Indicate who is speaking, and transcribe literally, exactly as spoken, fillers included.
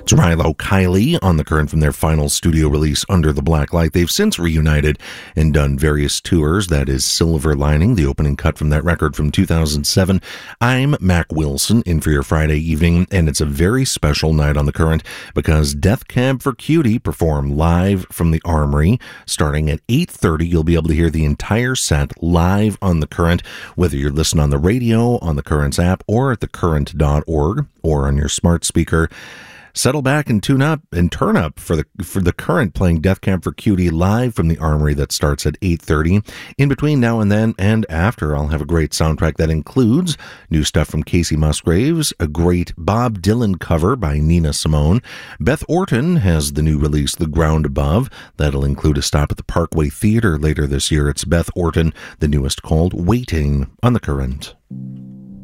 Speaker 1: Rilo Kiley on the Current from their final studio release, Under the Black Light. They've since reunited and done various tours. That is Silver Lining, the opening cut from that record from two thousand seven. I'm Mac Wilson, in for your Friday evening, and it's a very special night on the Current because Death Cab for Cutie perform live from the Armory. Starting at eight thirty, you'll be able to hear the entire set live on the Current, whether you're listening on the radio, on the Current's app, or at the current dot org, or on your smart speaker. Settle back and tune up and turn up for the for the Current playing Death Cab for Cutie live from the Armory. That starts at eight thirty. In between now and then and after, I'll have a great soundtrack that includes new stuff from Casey Musgraves, a great Bob Dylan cover by Nina Simone. Beth Orton has the new release, The Ground Above. That'll include a stop at the Parkway Theater later this year. It's Beth Orton, the newest, called Waiting on the Current.